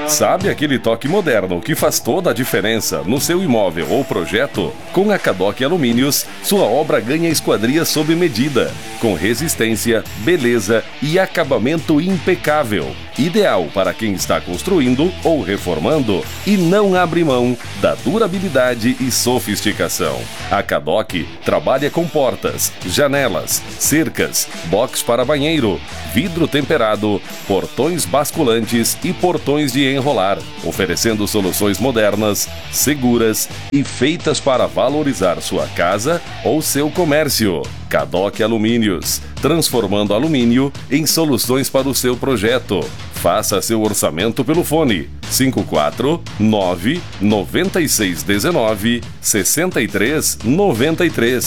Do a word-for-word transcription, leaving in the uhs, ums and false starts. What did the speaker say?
Sabe aquele toque moderno que faz toda a diferença no seu imóvel ou projeto? Com a Cadoc Alumínios, sua obra ganha esquadria sob medida, com resistência, beleza e acabamento impecável. Ideal para quem está construindo ou reformando e não abre mão da durabilidade e sofisticação. A Cadoc trabalha com portas, janelas, cercas, box para banheiro, vidro temperado, portões basculantes e portões de enrolar, oferecendo soluções modernas, seguras e feitas para valorizar sua casa ou seu comércio. Cadoc Alumínios, transformando alumínio em soluções para o seu projeto. Faça seu orçamento pelo fone cinco quatro nove, nove seis um nove, seis três nove três.